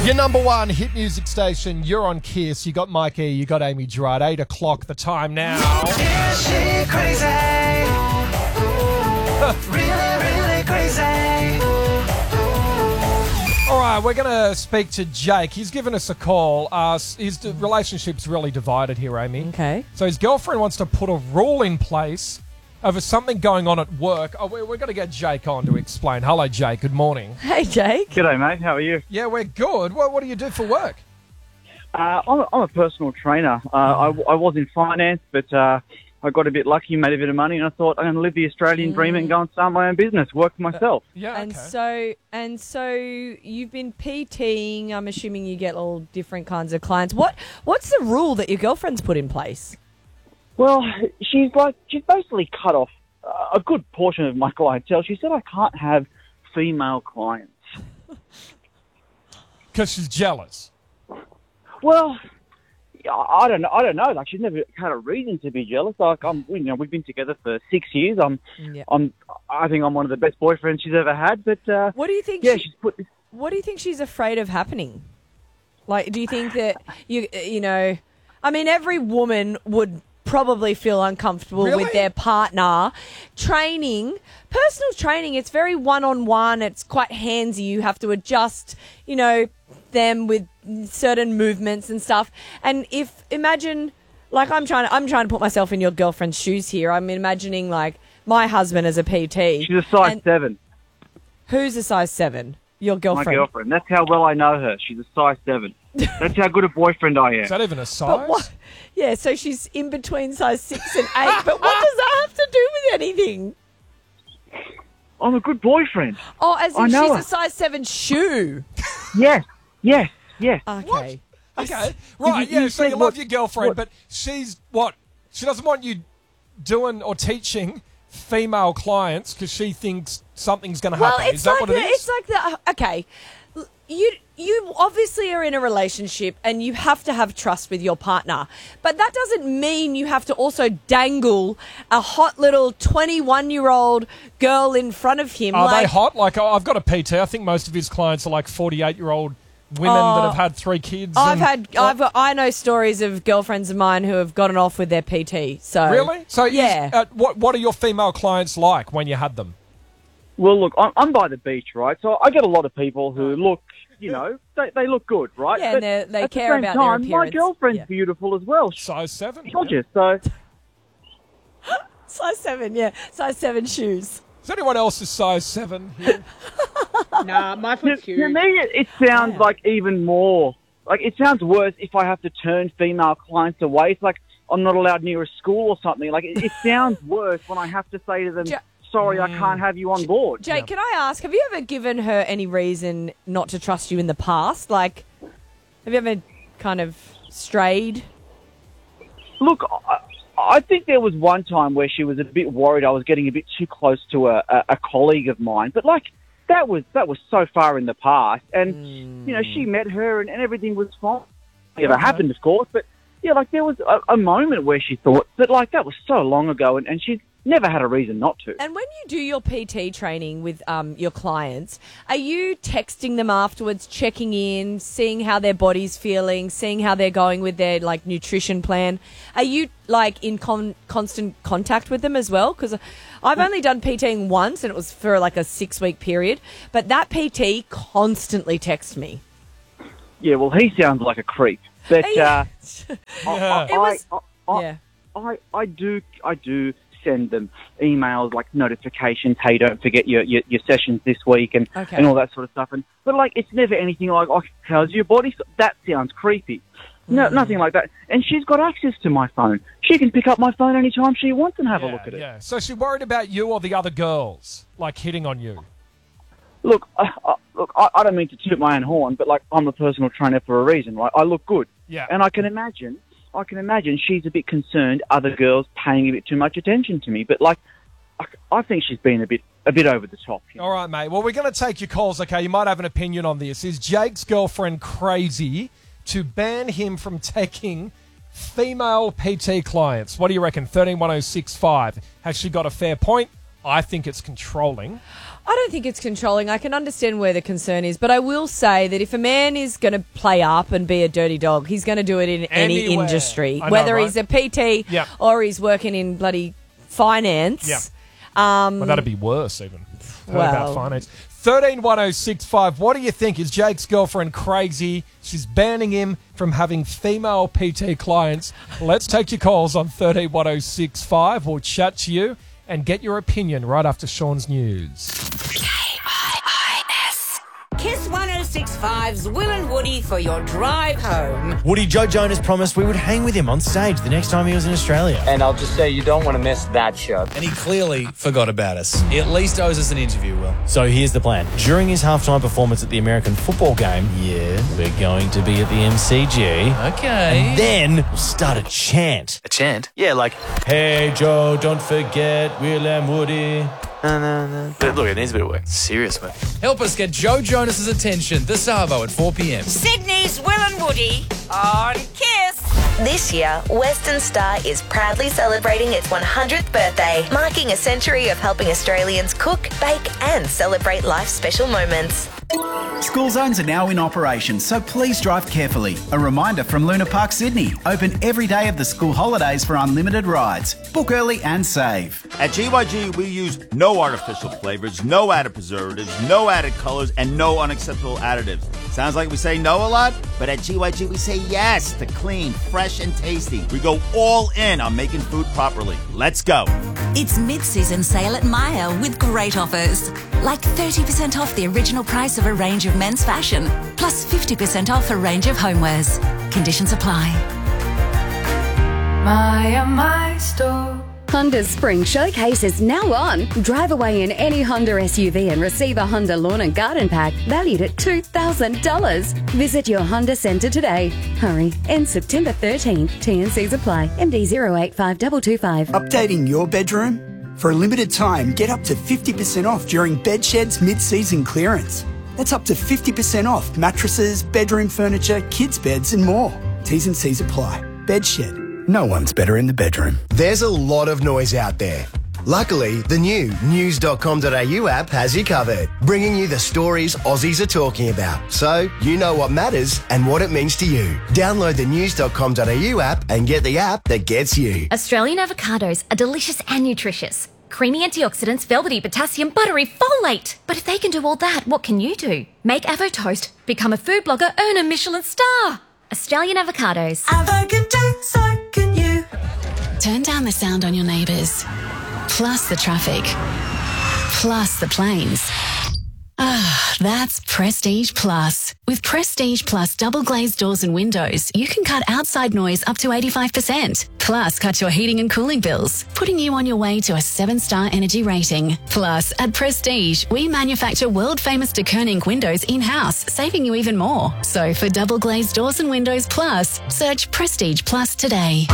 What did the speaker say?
Your number one hit music station, you're on Kiss. You got Mike E, you got Amy Gerard. 8 o'clock the time now. Is she crazy? Really crazy. All right, we're going to speak to Jake. He's given us a call. His relationship's really divided here, Amy. Okay. So his girlfriend wants to put a rule in place over something going on at work. Oh, we're going to get Jake on to explain. Hello, Jake. Good morning. Hey, Jake. G'day, mate. How are you? Yeah, we're good. What do you do for work? I'm a personal trainer. I was in finance, but I got a bit lucky, made a bit of money, and I thought I'm going to live the Australian dream and go and start my own business, work for myself. Yeah, And so you've been PTing. I'm assuming you get all different kinds of clients. What's the rule that your girlfriend's put in place? Well, she's basically cut off a good portion of my clientele. She said I can't have female clients. Because she's jealous. Well, I don't know. Like, she's never had a reason to be jealous. Like, we've been together for 6 years. I think I'm one of the best boyfriends she's ever had. But what do you think? Yeah, she's put this. What do you think she's afraid of happening? Like, do you think that you know? I mean, every woman would probably feel uncomfortable with their partner personal training. It's very one-on-one. It's quite handsy. You have to adjust, them with certain movements and stuff. And imagine, like, I'm trying to put myself in your girlfriend's shoes here. I'm imagining, like, my husband as a PT. She's a size 7. Who's a size 7? Your girlfriend. My girlfriend. That's how well I know her. She's a size 7. That's how good a boyfriend I am. Is that even a size? Yeah, so she's in between size 6 and 8. But what does that have to do with anything? I'm a good boyfriend. Oh, as in she's a size 7 shoe. Yes. Okay. Okay. Right, yeah, so you love your girlfriend, but she's what? She doesn't want you doing or teaching female clients because she thinks something's going to happen. Is that what it is? It's like okay. You obviously are in a relationship and you have to have trust with your partner. But that doesn't mean you have to also dangle a hot little 21-year-old girl in front of him. Are they hot? Like, I've got a PT. I think most of his clients are like 48-year-old women that have had 3 kids. I know stories of girlfriends of mine who have gotten off with their PT. So really? So yeah. What are your female clients like when you had them? Well, look, I'm by the beach, right? So I get a lot of people who look, they look good, right? Yeah, but and they at care the same about time, their appearance. my girlfriend's beautiful as well. Size 7? Gorgeous, so... Size 7, yeah. Size 7 shoes. Is anyone else a size 7 here? Nah, my foot's huge. To me, it sounds like even more... Like, it sounds worse if I have to turn female clients away. It's like I'm not allowed near a school or something. Like, it sounds worse when I have to say to them... Sorry, I can't have you on board. Jake, can I ask, have you ever given her any reason not to trust you in the past? Like, have you ever kind of strayed? Look, I think there was one time where she was a bit worried I was getting a bit too close to a colleague of mine. But, like, that was so far in the past. And, she met her and everything was fine. It never happened, of course. But, yeah, like, there was a moment where she thought that, like, that was so long ago and she's never had a reason not to. And when you do your PT training with your clients, are you texting them afterwards, checking in, seeing how their body's feeling, seeing how they're going with their, like, nutrition plan? Are you, like, in constant contact with them as well? Because I've only done PTing once and it was for, like, a 6-week period. But that PT constantly texts me. Yeah, well, he sounds like a creep. But I do send them emails like notifications. Hey, don't forget your sessions this week and all that sort of stuff. But like, it's never anything like, how's your body? That sounds creepy. No, nothing like that. And she's got access to my phone. She can pick up my phone anytime she wants and have a look at it. Yeah. So she's worried about you or the other girls, like hitting on you. Look, I don't mean to toot my own horn, but like, I'm a personal trainer for a reason, right? I look good. Yeah. And I can imagine she's a bit concerned other girls paying a bit too much attention to me. But like, I think she's been a bit over the top. All right, mate. Well, we're going to take your calls, okay? You might have an opinion on this. Is Jake's girlfriend crazy to ban him from taking female PT clients? What do you reckon? 131065. Has she got a fair point? I think it's controlling. I don't think it's controlling. I can understand where the concern is, but I will say that if a man is going to play up and be a dirty dog, he's going to do it in any Anywhere. industry, I know, whether right? he's a PT Yep. or he's working in bloody finance. Yep. Well, that'd be worse even. Heard Well- about finance. 131065. What do you think? Is Jake's girlfriend crazy? She's banning him from having female PT clients. Let's take your calls on 131065. We'll chat to you and get your opinion right after Sean's news. Kiss 1065's Will and Woody for your drive home. Woody, Joe Jonas promised we would hang with him on stage the next time he was in Australia. And I'll just say you don't want to miss that show. And he clearly forgot about us. He at least owes us an interview, Will. So here's the plan. During his halftime performance at the American football game, we're going to be at the MCG. Okay. And then we'll start a chant. A chant? Yeah, like, hey, Joe, don't forget Will and Woody. No. But look, it needs a bit of work. Serious work. Help us get Joe Jonas's attention. The Savo at 4 p.m. Sydney's Will and Woody on Kiss. This year, Western Star is proudly celebrating its 100th birthday, marking a century of helping Australians cook, bake, and celebrate life's special moments. School zones are now in operation, so please drive carefully. A reminder from Luna Park, Sydney. Open every day of the school holidays for unlimited rides. Book early and save. At GYG, we use no artificial flavors, no added preservatives, no added colors, and no unacceptable additives. Sounds like we say no a lot, but at GYG we say yes to clean, fresh, and tasty. We go all in on making food properly. Let's go. It's mid-season sale at Myer with great offers. Like 30% off the original price of a range of men's fashion, plus 50% off a range of homewares. Conditions apply. My store. Honda's Spring Showcase is now on. Drive away in any Honda SUV and receive a Honda Lawn and Garden Pack valued at $2,000. Visit your Honda Centre today. Hurry, end September 13th. TNCs apply. MD 085225. Updating your bedroom? For a limited time, get up to 50% off during Bedshed's mid-season clearance. That's up to 50% off mattresses, bedroom furniture, kids' beds and more. T's and C's apply. Bedshed. No one's better in the bedroom. There's a lot of noise out there. Luckily, the new news.com.au app has you covered, bringing you the stories Aussies are talking about, so you know what matters and what it means to you. Download the news.com.au app and get the app that gets you. Australian avocados are delicious and nutritious. Creamy antioxidants, velvety potassium, buttery folate. But if they can do all that, what can you do? Make Avo Toast, become a food blogger, earn a Michelin star. Australian avocados. Avo can do, so can you. Turn down the sound on your neighbours. Plus the traffic. Plus the planes. Ah, that's Prestige Plus. With Prestige Plus double glazed doors and windows, you can cut outside noise up to 85%. Plus, cut your heating and cooling bills, putting you on your way to a 7-star energy rating. Plus, at Prestige, we manufacture world-famous de Koning windows in-house, saving you even more. So for double glazed doors and windows plus, search Prestige Plus today.